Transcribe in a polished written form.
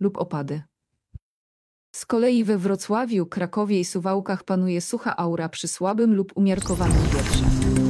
lub opady. Z kolei we Wrocławiu, Krakowie i Suwałkach panuje sucha aura przy słabym lub umiarkowanym wietrze.